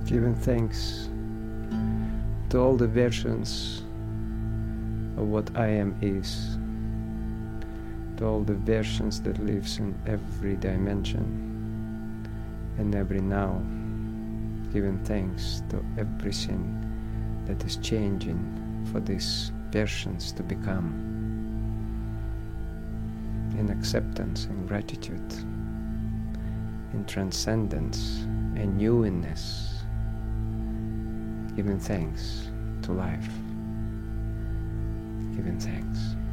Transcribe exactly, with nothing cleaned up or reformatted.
Giving thanks to all the versions of what I am is, to all the versions that lives in every dimension and every now, giving thanks to everything that is changing for these versions to become, in acceptance and gratitude, in transcendence and newness, giving thanks to life, giving thanks.